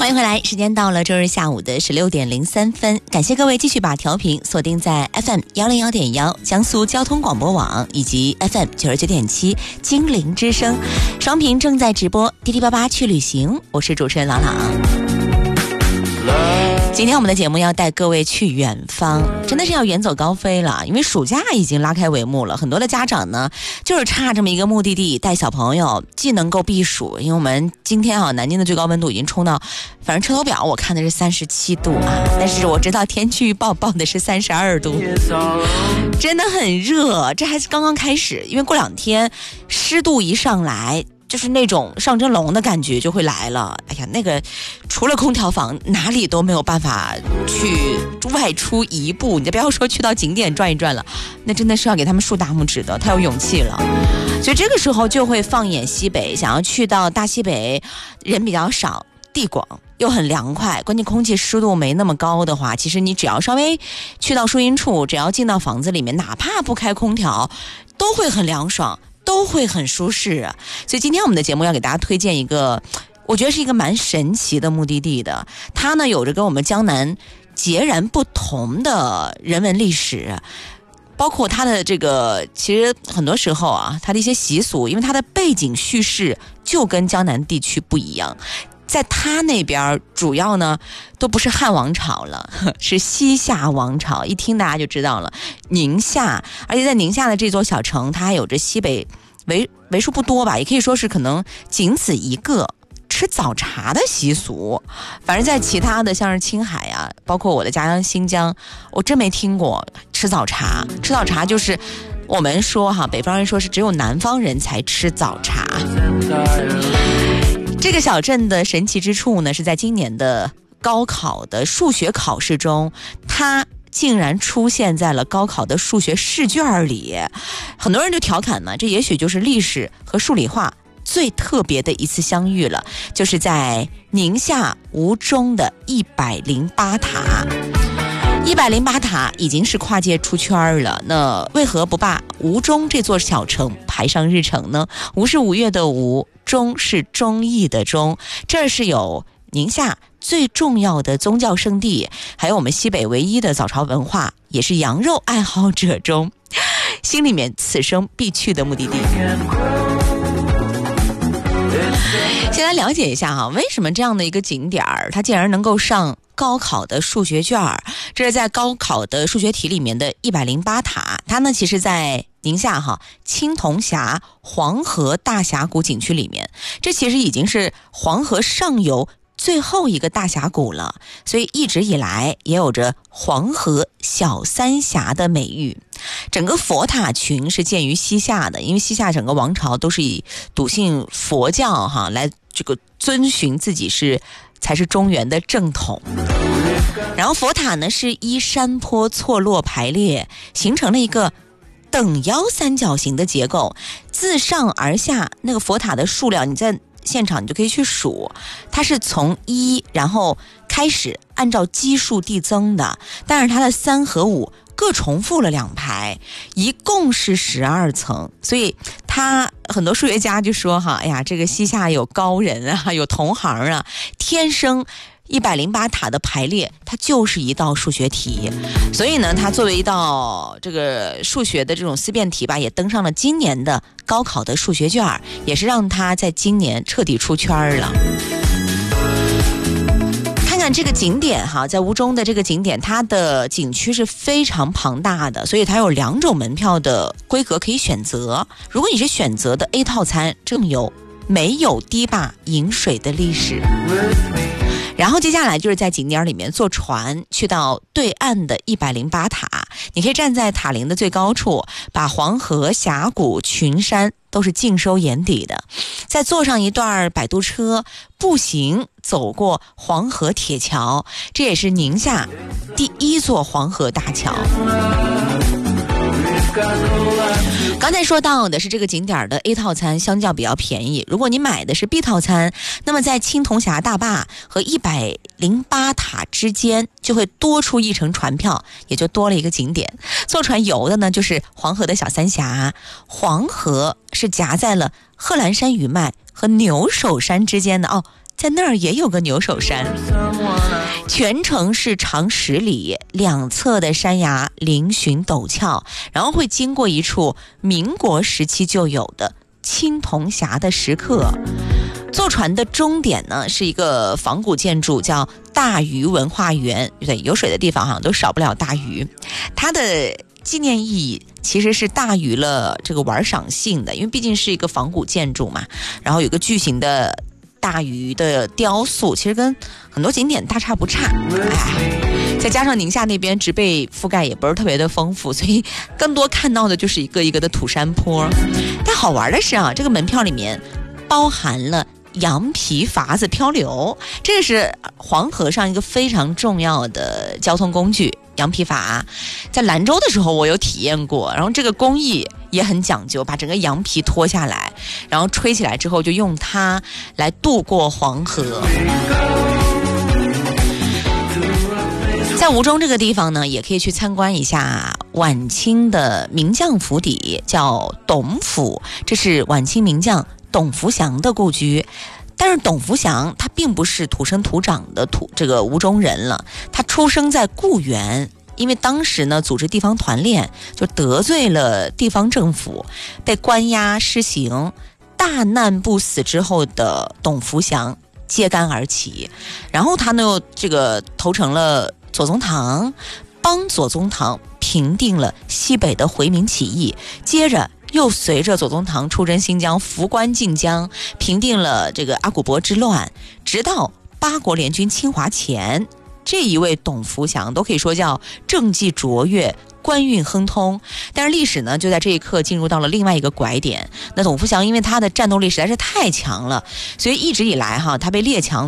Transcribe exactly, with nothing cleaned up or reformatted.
欢迎回来，时间到了周日下午的十六点零三分，感谢各位继续把调频锁定在 F M 幺零幺点幺江苏交通广播网以及 F M 九十九点七金陵之声，双屏正在直播滴滴八八去旅行，我是主持人朗朗。今天我们的节目要带各位去远方，真的是要远走高飞了，因为暑假已经拉开帷幕了，很多的家长呢就是差这么一个目的地，带小朋友既能够避暑，因为我们今天啊南京的最高温度已经冲到，反正车头表我看的是三十七度啊，但是我知道天气预报报的是三十二度，真的很热，这还是刚刚开始，因为过两天湿度一上来，就是那种上蒸笼的感觉就会来了。哎呀，那个除了空调房哪里都没有办法去外出一步，你就不要说去到景点转一转了，那真的是要给他们竖大拇指的，太有勇气了。所以这个时候就会放眼西北，想要去到大西北，人比较少，地广又很凉快，关键空气湿度没那么高的话，其实你只要稍微去到树荫处，只要进到房子里面，哪怕不开空调都会很凉爽，都会很舒适啊。所以今天我们的节目要给大家推荐一个我觉得是一个蛮神奇的目的地的，它呢有着跟我们江南截然不同的人文历史，包括它的这个其实很多时候啊它的一些习俗，因为它的背景叙事就跟江南地区不一样，在它那边主要呢都不是汉王朝了，是西夏王朝，一听大家就知道了，宁夏。而且在宁夏的这座小城，它还有着西北为为数不多吧，也可以说是可能仅此一个吃早茶的习俗。反正在其他的像是青海啊，包括我的家乡新疆，我真没听过吃早茶。吃早茶就是我们说哈，北方人说是只有南方人才吃早茶。这个小镇的神奇之处呢，是在今年的高考的数学考试中，它竟然出现在了高考的数学试卷里。很多人就调侃呢，这也许就是历史和数理化最特别的一次相遇了，就是在宁夏吴中的一百零八塔。一百零八塔已经是跨界出圈了，那为何不把吴中这座小城排上日程呢？吴是吴越的吴，中是忠义的忠，这是有宁夏最重要的宗教圣地，还有我们西北唯一的早朝文化，也是羊肉爱好者中心里面此生必去的目的地。先来了解一下哈，为什么这样的一个景点儿，它竟然能够上高考的数学卷儿？这是在高考的数学题里面的一百零八塔，它呢其实在宁夏哈青铜峡黄河大峡谷景区里面，这其实已经是黄河上游最后一个大峡谷了，所以一直以来也有着黄河小三峡的美誉。整个佛塔群是建于西夏的，因为西夏整个王朝都是以笃信佛教哈来这个遵循自己是才是中原的正统。然后佛塔呢是依山坡错落排列，形成了一个等腰三角形的结构，自上而下那个佛塔的数量你在现场你就可以去数，它是从一然后开始按照基数递增的，但是它的三和五各重复了两排，一共是十二层。所以他很多数学家就说哈，哎呀，这个西夏有高人啊，有同行啊，天生一百零八塔的排列它就是一道数学题，所以呢它作为一道这个数学的这种思辨题吧，也登上了今年的高考的数学卷，也是让它在今年彻底出圈了。看看这个景点哈，在吴中的这个景点，它的景区是非常庞大的，所以它有两种门票的规格可以选择。如果你是选择的 A 套餐，正有没有堤坝引水的历史。然后接下来就是在景点里面坐船去到对岸的一百零八塔，你可以站在塔陵的最高处，把黄河峡谷群山都是尽收眼底的，再坐上一段摆渡车，步行走过黄河铁桥，这也是宁夏第一座黄河大桥。刚才说到的是这个景点的 A 套餐相较比较便宜，如果你买的是 B 套餐，那么在青铜峡大坝和一百零八塔之间就会多出一程船票，也就多了一个景点。坐船游的呢就是黄河的小三峡，黄河是夹在了贺兰山余脉和牛首山之间的哦， 在那儿也有个牛首山，全程是长十里，两侧的山崖嶙峋陡峭，然后会经过一处民国时期就有的青铜峡的石刻。坐船的终点呢是一个仿古建筑，叫大鱼文化园。对，有水的地方好像都少不了大鱼。它的纪念意义其实是大于了这个玩赏性的，因为毕竟是一个仿古建筑嘛，然后有个巨型的大鱼的雕塑，其实跟很多景点大差不差。哎，再加上宁夏那边植被覆盖也不是特别的丰富，所以更多看到的就是一个一个的土山坡。但好玩的是啊，这个门票里面包含了羊皮筏子漂流，这是黄河上一个非常重要的交通工具。羊皮筏在兰州的时候我有体验过，然后这个工艺也很讲究，把整个羊皮脱下来，然后吹起来之后就用它来渡过黄河。在吴中这个地方呢，也可以去参观一下晚清的名将府邸，叫董府，这是晚清名将董福祥的故居。但是董福祥他并不是土生土长的土这个吴中人了，他出生在固原，因为当时呢组织地方团练就得罪了地方政府，被关押施行，大难不死之后的董福祥揭竿而起，然后他呢这个投诚了左宗棠，帮左宗棠平定了西北的回民起义，接着又随着左宗棠出征新疆，扶关进疆，平定了这个阿古柏之乱，直到八国联军侵华前，这一位董福祥都可以说叫政绩卓越，官运亨通。但是历史呢就在这一刻进入到了另外一个拐点。那董福祥因为他的战斗力实在是太强了，所以一直以来哈他被列强